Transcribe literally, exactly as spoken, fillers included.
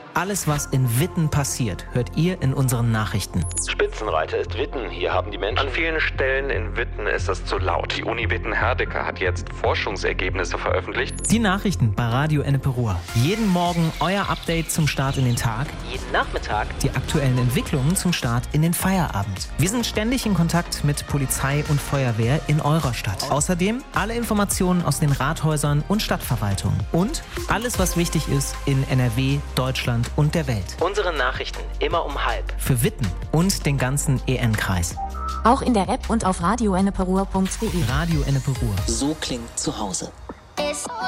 Alles, was in Witten passiert, hört ihr in unseren Nachrichten. Spitzenreiter ist Witten. Hier haben die Menschen... An vielen Stellen in Witten ist es zu laut. Die Uni Witten-Herdecke hat jetzt Forschungsergebnisse veröffentlicht. Die Nachrichten bei Radio Enneperur. Jeden Morgen euer Update zum Start in den Tag. Jeden Nachmittag die aktuellen Entwicklungen zum Start in den Feierabend. Wir sind ständig in Kontakt mit Polizei und Feuerwehr in eurer Stadt. Außerdem alle Informationen aus den Rathäusern und Stadtverwaltungen. Und alles, was wichtig ist in N R W, Deutschland und der Welt. Unsere Nachrichten immer um halb. Für Witten und den ganzen E N-Kreis. Auch in der App und auf radio enneperur punkt de. Radio Enneperur. So klingt zu Hause.